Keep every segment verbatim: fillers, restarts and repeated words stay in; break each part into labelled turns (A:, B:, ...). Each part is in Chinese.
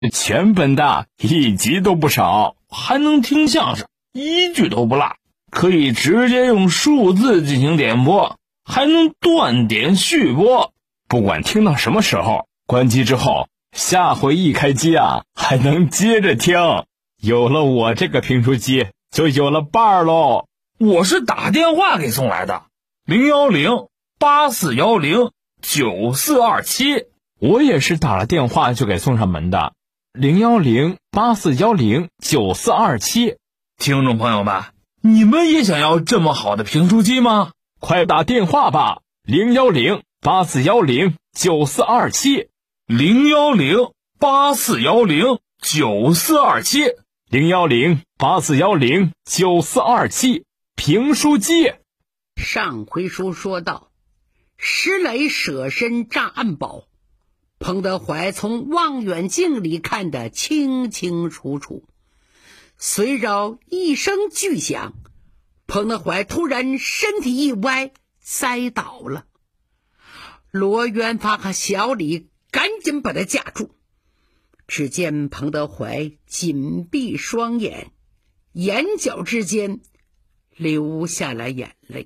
A: 全本的一集都不少，还能听相声，一句都不落，可以直接用数字进行点播，还能断点续播。不管听到什么时候，关机之后，下回一开机啊，还能接着听。有了我这个评书机，就有了伴儿喽。
B: 我是打电话给送来的，零幺零八四幺零九四二七。
A: 我也是打了电话就给送上门的，零幺零八四幺零九四二七。
B: 听众朋友们，你们也想要这么好的评书机吗？
A: 快打电话吧，零幺零八四幺零九四二七，
B: 零幺零八四幺零九四二七，
A: 零幺零八四幺零九四二七。评书机。
C: 上回书说到，石磊舍身炸暗堡，彭德怀从望远镜里看得清清楚楚。随着一声巨响，彭德怀突然身体一歪，栽倒了。罗元发和小李赶紧把他架住。只见彭德怀紧闭双眼，眼角之间流下了眼泪。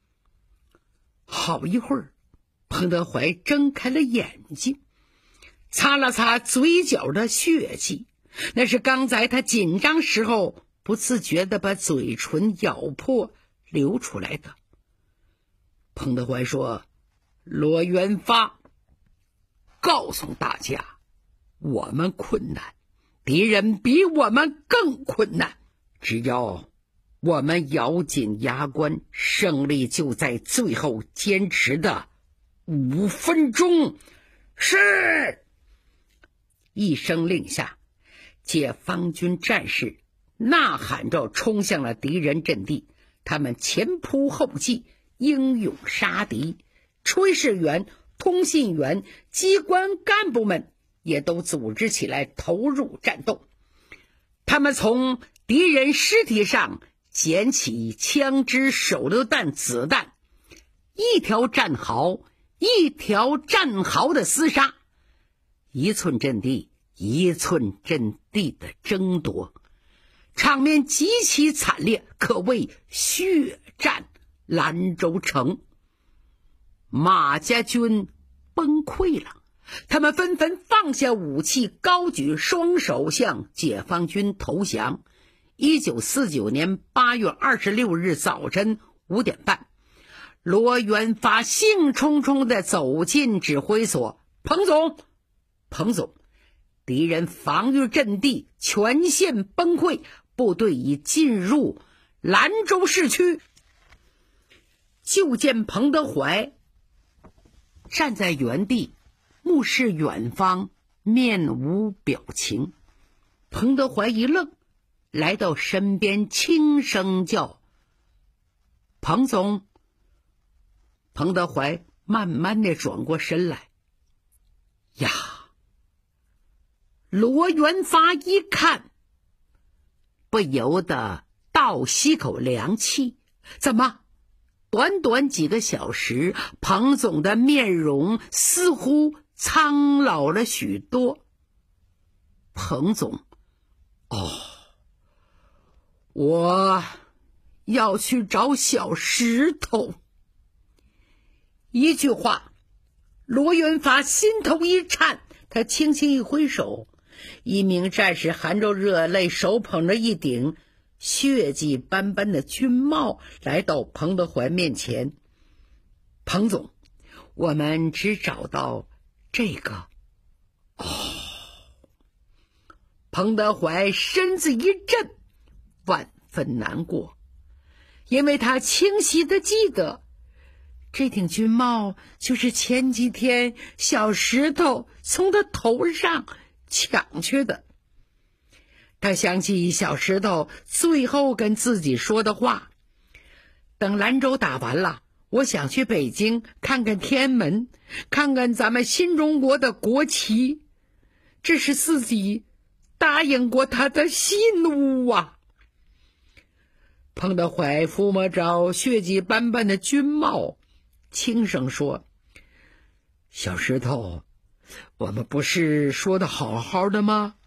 C: 好一会儿，彭德怀睁开了眼睛，擦了擦嘴角的血迹，那是刚才他紧张时候不自觉地把嘴唇咬破流出来的。彭德怀说：罗元发，告诉大家，我们困难，敌人比我们更困难，只要我们咬紧牙关，胜利就在最后坚持的五分钟。是！一声令下，解放军战士呐喊着冲向了敌人阵地，他们前仆后继，英勇杀敌。炊事员、通信员、机关干部们也都组织起来投入战斗。他们从敌人尸体上捡起枪支、手榴弹、子弹，一条战壕一条战壕的厮杀，一寸阵地一寸阵地的争夺，场面极其惨烈，可谓血战兰州城。马家军崩溃了，他们纷纷放下武器，高举双手向解放军投降。一九四九年八月二十六日早晨五点半，罗元发兴冲冲地走进指挥所。彭总，彭总，敌人防御阵地全线崩溃，部队已进入兰州市区。就见彭德怀站在原地，目视远方，面无表情。彭德怀一愣，来到身边，轻声叫：彭总。彭德怀慢慢地转过身来，呀，罗元发一看，不由得倒吸口凉气。怎么短短几个小时，彭总的面容似乎苍老了许多。彭总，哦，我要去找小石头。一句话，罗元发心头一颤，他轻轻一挥手，一名战士含着热泪，手捧着一顶血迹斑斑的军帽，来到彭德怀面前。彭总，我们只找到这个。哦，彭德怀身子一震，万分难过，因为他清晰地记得，这顶军帽就是前几天小石头从他头上抢去的。他想起小石头最后跟自己说的话：等兰州打完了，我想去北京看看天安门，看看咱们新中国的国旗。这是自己答应过他的信物啊。彭德怀抚摸着血迹斑斑的军帽，轻声说：小石头我们不是说的好好的吗？